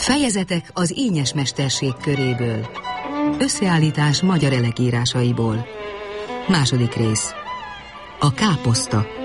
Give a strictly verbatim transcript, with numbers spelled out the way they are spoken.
Fejezetek az ínyes mesterség köréből. Összeállítás magyar elekírásaiból. Második rész. A káposzta.